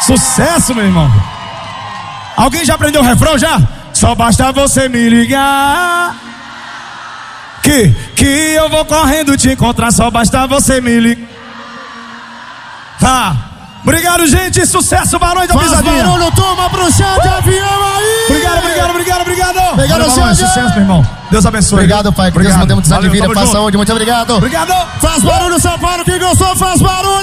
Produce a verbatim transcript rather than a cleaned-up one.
Sucesso, meu irmão. Alguém já aprendeu o refrão já? Só basta você me ligar Que, que eu vou correndo te encontrar. Só basta você me ligar. Tá. Obrigado, gente. Sucesso, Barões da Pisadinha. Faz barulho, toma pro chão de avião aí. Obrigado, obrigado, obrigado, obrigado. Obrigado, Barões, sucesso, meu irmão. Deus abençoe. Obrigado, pai. Que Deus mantenha muitos anos de vida. Paz, saúde. Muito obrigado. Obrigado. Faz barulho, São Paulo. Quem gostou, faz barulho.